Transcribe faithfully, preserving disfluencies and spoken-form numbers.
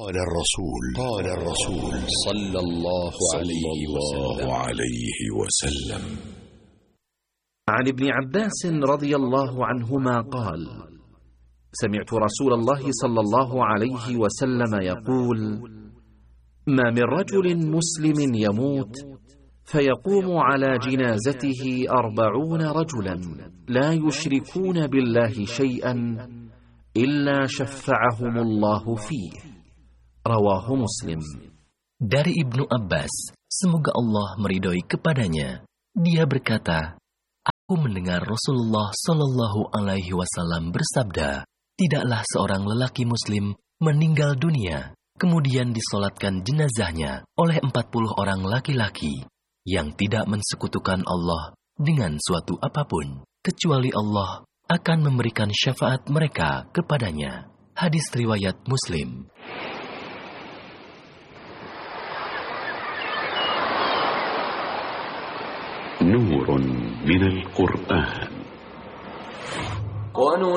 قال الرسول قال الرسول صلى الله عليه وسلم, عليه وسلم عن ابن عباس رضي الله عنهما قال: سمعت رسول الله صلى الله عليه وسلم يقول: ما من رجل مسلم يموت فيقوم على جنازته أربعون رجلا لا يشركون بالله شيئا إلا شفعهم الله فيه. رواه مسلم. Dari Ibnu Abbas, semoga Allah meridhoi kepadanya, dia berkata, aku mendengar Rasulullah Shallallahu Alaihi Wasallam bersabda, tidaklah seorang lelaki Muslim meninggal dunia, kemudian disolatkan jenazahnya oleh empat puluh orang laki-laki yang tidak mensekutukan Allah dengan suatu apapun, kecuali Allah akan memberikan syafaat mereka kepadanya. Hadis riwayat Muslim. نور من القرآن.